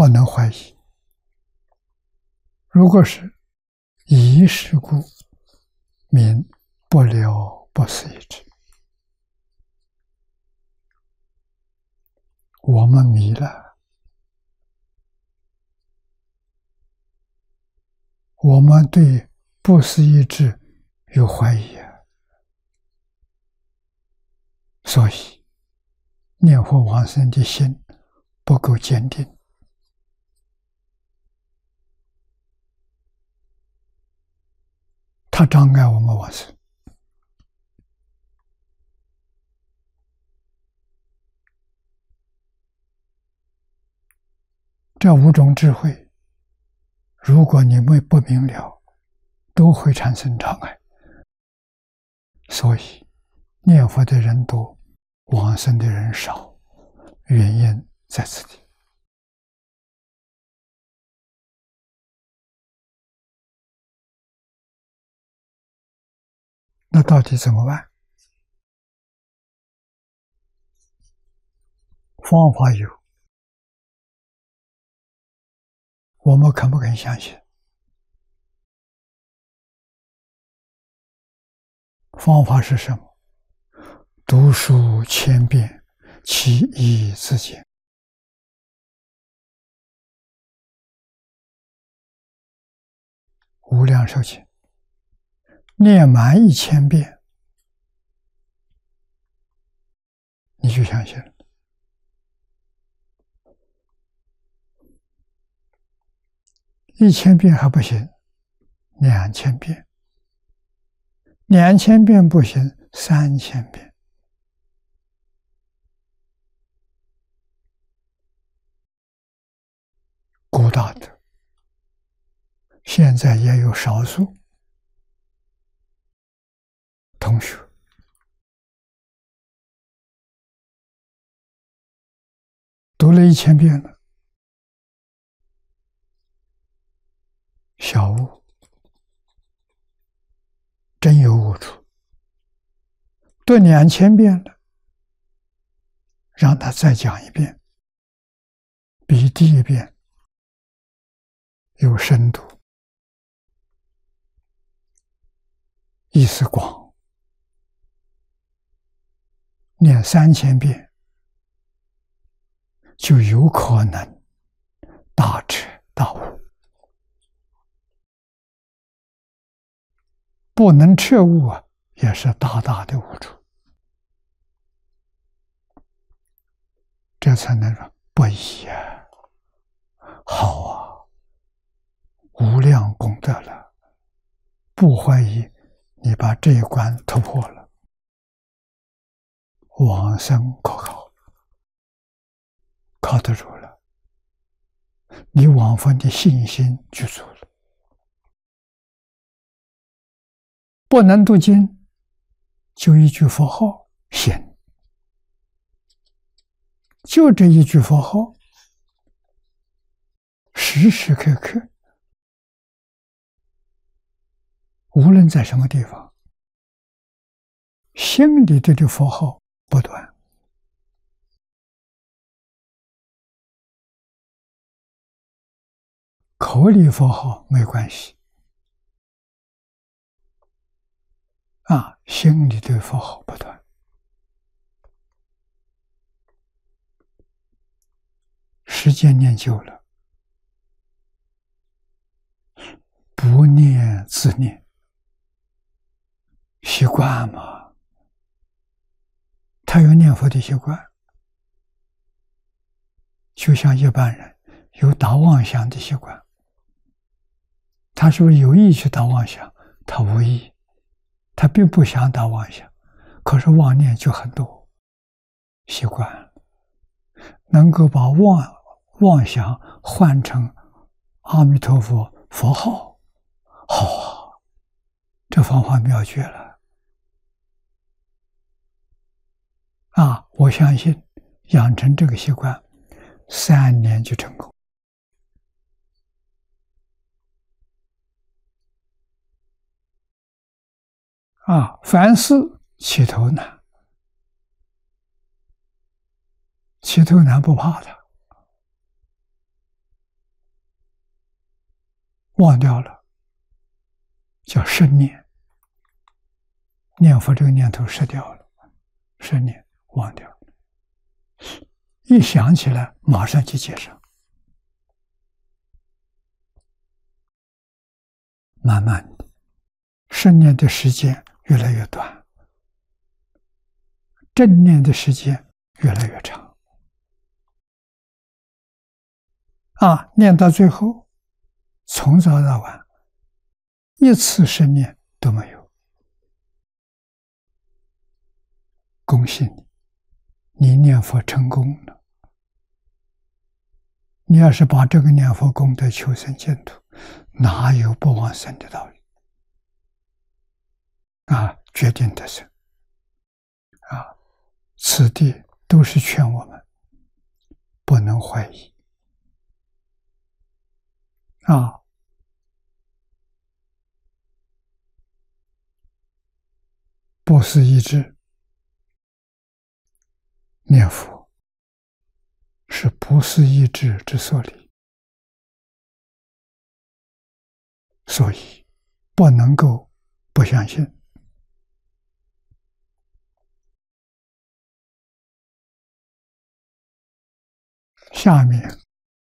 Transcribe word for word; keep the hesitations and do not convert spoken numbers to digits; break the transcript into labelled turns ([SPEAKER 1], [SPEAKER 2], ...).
[SPEAKER 1] 不能怀疑。如果是疑是故，名不了不思议之。我们迷了，我们对不思议之有怀疑啊，所以念佛往生的心不够坚定，它障碍我们往生。这五种智慧，如果你们不明了，都会产生障碍。所以念佛的人多，往生的人少，原因在此地。那到底怎么办？方法有，我们肯不肯相信？方法是什么？读书千遍，其义自见。无量寿经念满一千遍，你就相信了。一千遍还不行，两千遍，两千遍不行，三千遍。古大德现在也有少数同学读了一千遍了，小悟，真有悟处。读两千遍了，让他再讲一遍，比第一遍有深度，意思广。念三千遍，就有可能大彻大悟。不能彻悟啊，也是大大的悟处。这才能说不疑啊，好啊，无量功德了。不怀疑，你把这一关突破了，往生可靠，靠得住了，你往生的信心具足了。不能读经，就一句佛号行，就这一句佛号，时时刻刻，无论在什么地方，心里对这佛号不断。口里佛号没关系，啊，心里对佛号不断。时间念久了，不念自念，习惯嘛，他有念佛的习惯，就像一般人有打妄想的习惯。他是不是有意去打妄想？他无意，他并不想打妄想，可是妄念就很多，习惯了，能够把妄妄想换成阿弥陀佛佛号，好啊，这方法妙绝了啊！我相信养成这个习惯，三年就成功。啊，凡事起头难，起头难不怕的， 忘掉了，叫生念。念佛这个念头失掉了，生念忘掉了，一想起来马上就接上，慢慢的，生念的时间越来越短，正念的时间越来越长。啊，念到最后，从早到晚，一次生念都没有。恭喜你，你念佛成功了。你要是把这个念佛功德求生净土，哪有不往生的道理？啊，决定得生。啊，此地都是劝我们不能怀疑。啊，不思一志，念佛是不思一志之所立，所以不能够不相信。下面